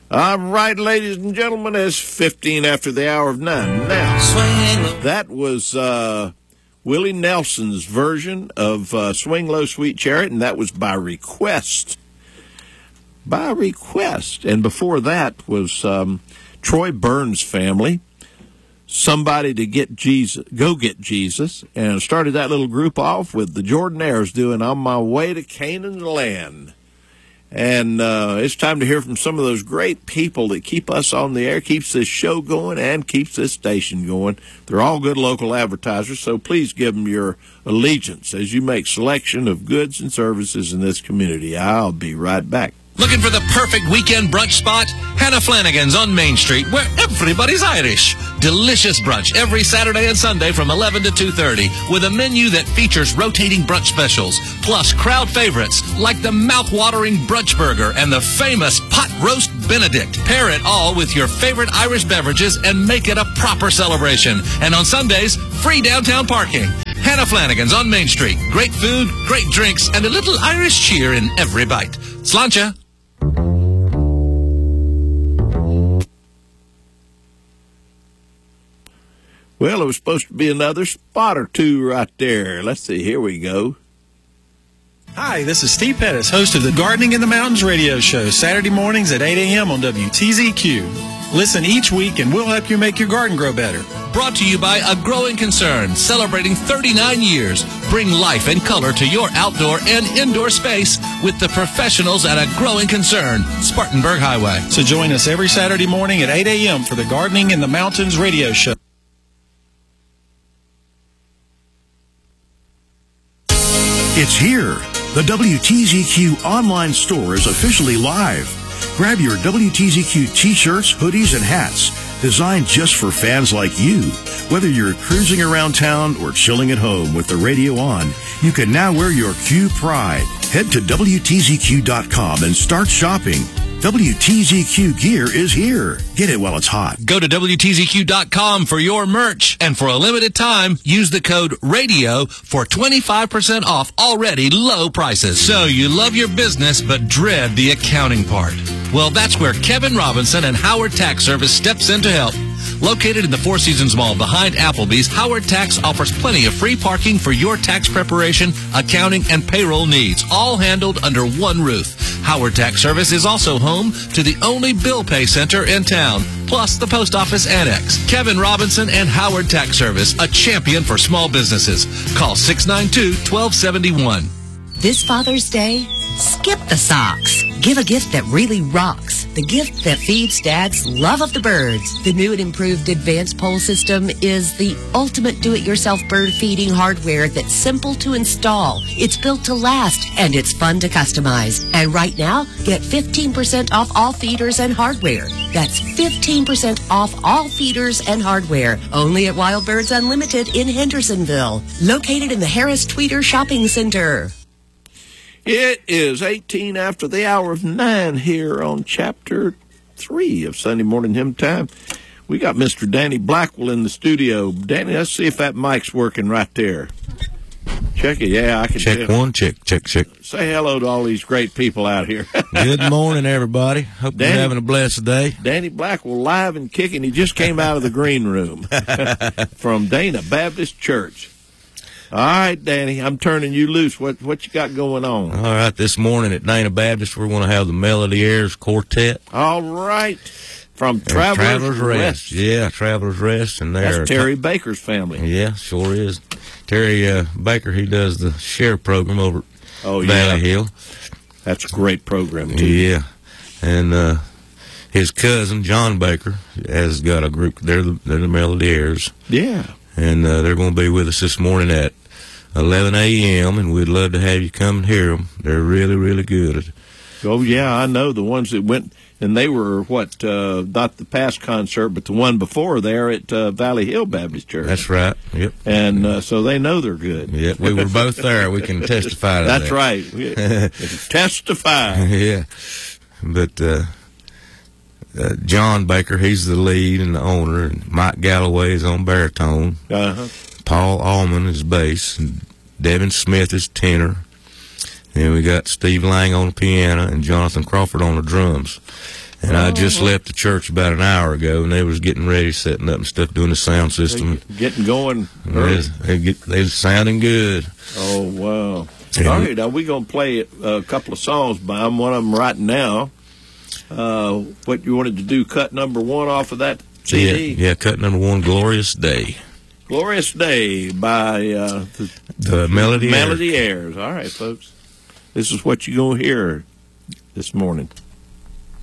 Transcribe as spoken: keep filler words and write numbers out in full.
All right, ladies and gentlemen, it's fifteen after the hour of nine. Now, that was uh, Willie Nelson's version of uh, Swing Low, Sweet Chariot, and that was by request. By request. And before that was um, Troy Burns' Family, Somebody to Get Jesus, Go Get Jesus, and I started that little group off with the Jordanaires doing On My Way to Canaan's Land. And uh, it's time to hear from some of those great people that keep us on the air, keeps this show going, and keeps this station going. They're all good local advertisers, so please give them your allegiance as you make selection of goods and services in this community. I'll be right back. Looking for the perfect weekend brunch spot? Hannah Flanagan's on Main Street, where everybody's Irish. Delicious brunch every Saturday and Sunday from eleven to two thirty, with a menu that features rotating brunch specials, plus crowd favorites like the mouth-watering brunch burger and the famous pot roast Benedict. Pair it all with your favorite Irish beverages and make it a proper celebration. And on Sundays, free downtown parking. Hannah Flanagan's on Main Street. Great food, great drinks, and a little Irish cheer in every bite. Sláinte. Well, it was supposed to be another spot or two right there. Let's see. Here we go. Hi, this is Steve Pettis, host of the Gardening in the Mountains radio show, Saturday mornings at eight a.m. on W T Z Q. Listen each week and we'll help you make your garden grow better. Brought to you by A Growing Concern, celebrating thirty-nine years. Bring life and color to your outdoor and indoor space with the professionals at A Growing Concern, Spartanburg Highway. So join us every Saturday morning at eight a.m. for the Gardening in the Mountains radio show. It's here. The W T Z Q online store is officially live. Grab your W T Z Q t-shirts, hoodies, and hats designed just for fans like you. Whether you're cruising around town or chilling at home with the radio on, you can now wear your Q pride. Head to W T Z Q dot com and start shopping. W T Z Q gear is here. Get it while it's hot. Go to W T Z Q dot com for your merch, and for a limited time, use the code RADIO for twenty-five percent off already low prices. So you love your business but dread the accounting part. Well, that's where Kevin Robinson and Howard Tax Service steps in to help. Located in the Four Seasons Mall behind Applebee's, Howard Tax offers plenty of free parking for your tax preparation, accounting, and payroll needs, all handled under one roof. Howard Tax Service is also home to the only bill pay center in town, plus the post office annex. Kevin Robinson and Howard Tax Service, a champion for small businesses. Call six nine two, one two seven one. This Father's Day, skip the socks. Give a gift that really rocks. The gift that feeds Dad's love of the birds. The new and improved Advanced Pole System is the ultimate do-it-yourself bird feeding hardware that's simple to install. It's built to last, and it's fun to customize. And right now, get fifteen percent off all feeders and hardware. That's fifteen percent off all feeders and hardware. Only at Wild Birds Unlimited in Hendersonville. Located in the Harris Tweeter Shopping Center. It is eighteen after the hour of nine here on Chapter three of Sunday Morning Hymn Time. We got Mister Danny Blackwell in the studio. Danny, let's see if that mic's working right there. Check it. Yeah, I can check tell. one, check, check, check. Say hello to all these great people out here. Good morning, everybody. Hope Danny, you're having a blessed day. Danny Blackwell live and kicking. He just came out of the green room from Dana Baptist Church. All right, Danny, I'm turning you loose. What what you got going on? All right, this morning at Dana Baptist, we're going to have the Melody Airs Quartet. All right. From Travelers, Travelers Rest. Rest. Yeah, Travelers Rest. And they're That's Terry Baker's family. Yeah, sure is. Terry uh, Baker, he does the share program over at oh, Valley yeah. Hill. That's a great program, too. Yeah. And uh, his cousin, John Baker, has got a group. They're the, they're the Melody Airs. Yeah. And uh, they're going to be with us this morning at eleven a.m., and we'd love to have you come and hear them. They're really, really good. Oh, yeah, I know the ones that went, and they were, what, uh, not the past concert, but the one before there at uh, Valley Hill Baptist Church. That's right, yep. And uh, so they know they're good. Yeah, we were both there. We can testify to That's that. That's right. Testify. Yeah. But uh, uh, John Baker, he's the lead and the owner, and Mike Galloway is on baritone. Uh-huh. Paul Allman is bass, and Devin Smith is tenor. And we got Steve Lang on the piano and Jonathan Crawford on the drums. And oh, I just left the church about an hour ago, and they was getting ready, setting up and stuff, doing the sound system. Getting going. They, they, get, they was sounding good. Oh, wow. And all right, now we're going to play a couple of songs by them, one of them right now. Uh, what you wanted to do, cut number one off of that C D? Yeah, yeah, cut number one, Glorious Day. Glorious Day by uh, the, the Melody Melody Airs. All right, folks. This is what you're going to hear this morning.